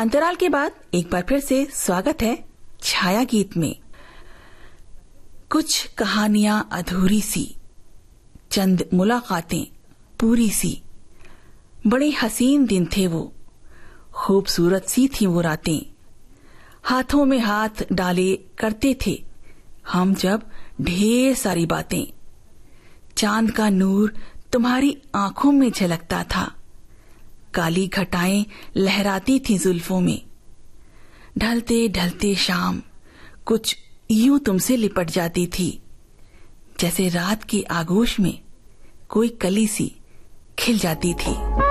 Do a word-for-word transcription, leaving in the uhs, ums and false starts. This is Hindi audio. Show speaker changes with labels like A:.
A: अंतराल के बाद एक बार फिर से स्वागत है छाया गीत में। कुछ कहानियां अधूरी सी, चंद मुलाकातें पूरी सी। बड़े हसीन दिन थे वो, खूबसूरत सी थी वो रातें। हाथों में हाथ डाले करते थे हम जब ढेर सारी बातें। चांद का नूर तुम्हारी आंखों में झलकता था, काली घटाएं लहराती थी जुल्फों में। ढलते ढलते शाम कुछ यूं तुमसे लिपट जाती थी, जैसे रात की आगोश में कोई कली सी खिल जाती थी।